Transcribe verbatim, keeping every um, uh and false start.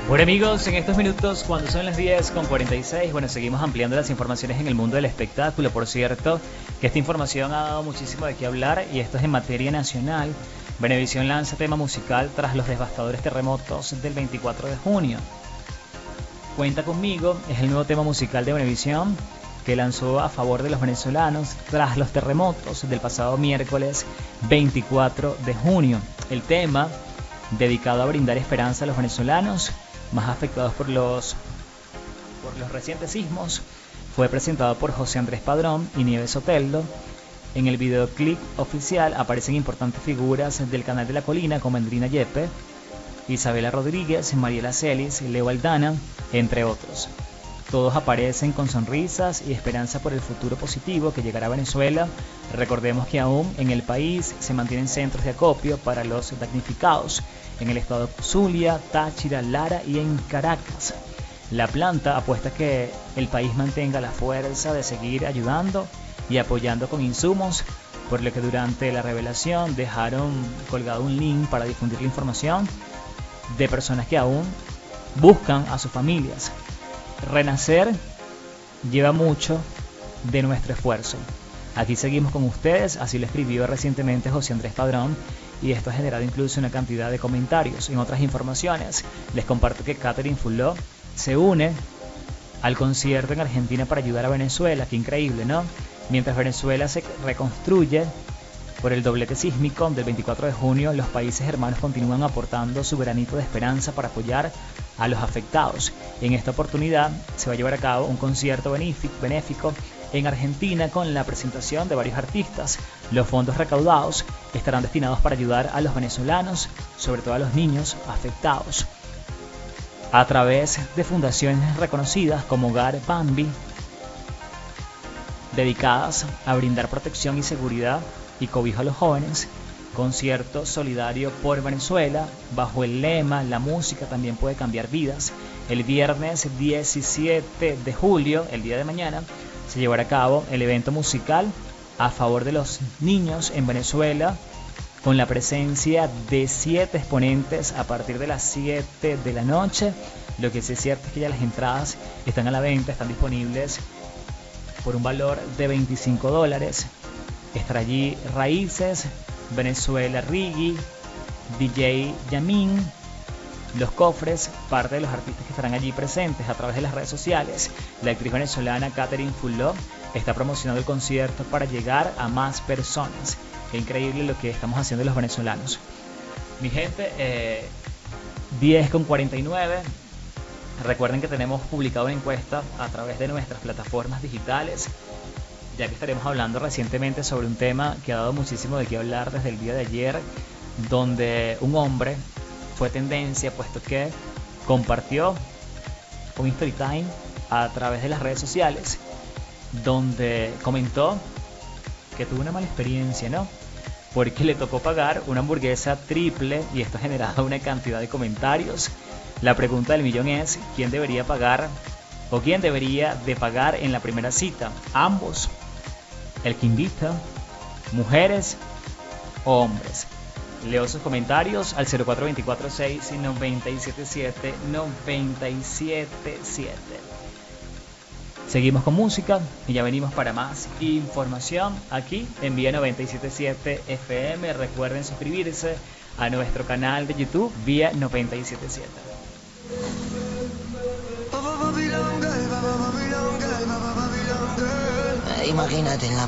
Bueno amigos, en estos minutos cuando son las diez con cuarenta y seis, bueno, seguimos ampliando las informaciones en el mundo del espectáculo. Por cierto, que esta información ha dado muchísimo de qué hablar y esto es en materia nacional. Venevisión lanza tema musical tras los devastadores terremotos del veinticuatro de junio. Cuenta conmigo es el nuevo tema musical de Venevisión que lanzó a favor de los venezolanos tras los terremotos del pasado miércoles veinticuatro de junio. El tema, dedicado a brindar esperanza a los venezolanos más afectados por los, por los recientes sismos, fue presentado por José Andrés Padrón y Nieves Soteldo. En el videoclip oficial aparecen importantes figuras del Canal de la Colina como Andrina Yepe, Isabela Rodríguez, Mariela Celis, Leo Aldana, entre otros. Todos aparecen con sonrisas y esperanza por el futuro positivo que llegará a Venezuela. Recordemos que aún en el país se mantienen centros de acopio para los damnificados en el estado Zulia, Táchira, Lara y en Caracas. La planta apuesta que el país mantenga la fuerza de seguir ayudando y apoyando con insumos, por lo que durante la revelación dejaron colgado un link para difundir la información de personas que aún buscan a sus familias. Renacer lleva mucho de nuestro esfuerzo. Aquí seguimos con ustedes, así lo escribió recientemente José Andrés Padrón, y esto ha generado incluso una cantidad de comentarios. En otras informaciones, les comparto que Catherine Fulop se une al concierto en Argentina para ayudar a Venezuela. Qué increíble, ¿no? Mientras Venezuela se reconstruye por el doblete sísmico del veinticuatro de junio, los países hermanos continúan aportando su granito de esperanza para apoyar a los afectados. En esta oportunidad se va a llevar a cabo un concierto benéfico en Argentina con la presentación de varios artistas. Los fondos recaudados estarán destinados para ayudar a los venezolanos, sobre todo a los niños afectados, a través de fundaciones reconocidas como Hogar Bambi, dedicadas a brindar protección y seguridad y cobijo a los jóvenes. Concierto solidario por Venezuela bajo el lema "La música también puede cambiar vidas". El viernes diecisiete de julio, el día de mañana, se llevará a cabo el evento musical a favor de los niños en Venezuela, con la presencia de siete exponentes a partir de las siete de la noche. Lo que sí es cierto es que ya las entradas están a la venta, están disponibles por un valor de veinticinco dólares. Estará allí Raíces, Venezuela Rigi, D J Yamin, Los Cofres, parte de los artistas que estarán allí presentes a través de las redes sociales. La actriz venezolana Catherine Fulop está promocionando el concierto para llegar a más personas. Qué increíble lo que estamos haciendo los venezolanos. Mi gente, eh, diez con cuarenta y nueve. Recuerden que tenemos publicado una encuesta a través de nuestras plataformas digitales, ya que estaremos hablando recientemente sobre un tema que ha dado muchísimo de qué hablar desde el día de ayer, donde un hombre fue tendencia puesto que compartió un story time a través de las redes sociales, donde comentó que tuvo una mala experiencia, ¿no? Porque le tocó pagar una hamburguesa triple y esto ha generado una cantidad de comentarios. La pregunta del millón es: ¿quién debería pagar o quién debería de pagar en la primera cita? ¿Ambos? ¿El que invita? ¿Mujeres o hombres? Leo sus comentarios al cero cuatro dos cuatro seis nueve siete siete nueve siete siete. Seguimos con música y ya venimos para más información aquí en Vía noventa y siete punto siete F M. Recuerden suscribirse a nuestro canal de YouTube Vía noventa y siete punto siete. Imagínate en la